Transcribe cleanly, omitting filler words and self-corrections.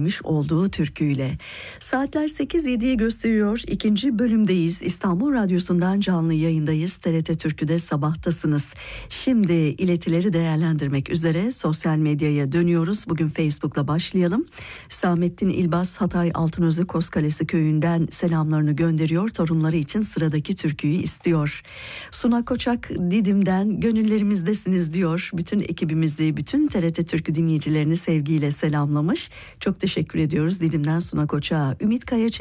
söylemiş olduğu türküyle. Saatler 8:07'yi gösteriyor. İkinci bölümdeyiz. İstanbul Radyosu'ndan canlı yayındayız. TRT Türkü'de sabahtasınız. Şimdi iletileri değerlendirmek üzere sosyal medyaya dönüyoruz. Bugün Facebook'la başlayalım. Hüsamettin İlbaz Hatay Altınözü Koskalesi köyünden selamlarını gönderiyor. Torunları için sıradaki türküyü istiyor. Suna Koçak Didim'den gönüllerimizdesiniz diyor. Bütün ekibimizi, bütün TRT Türkü dinleyicilerini sevgiyle selamlamış. Çok teşekkür ediyoruz Didim'den Suna Koçak'a. Ümit Kaya